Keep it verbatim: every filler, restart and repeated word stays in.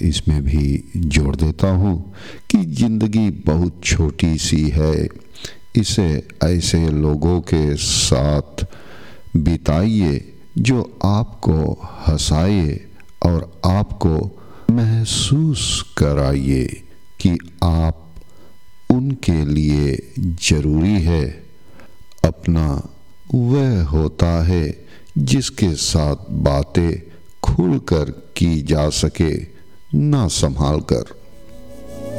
इसमें भी जोड़ देता हूँ कि ज़िंदगी बहुत छोटी सी है, इसे ऐसे लोगों के साथ बिताइए जो आपको हंसाए और आपको महसूस कराइए कि आप उनके लिए ज़रूरी है। अपना वह होता है जिसके साथ बातें खुलकर की जा सके, ना संभाल कर।